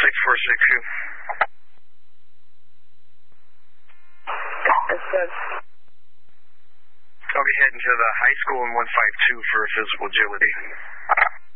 6462. That's good. I'll be heading to the high school in 152 for physical agility.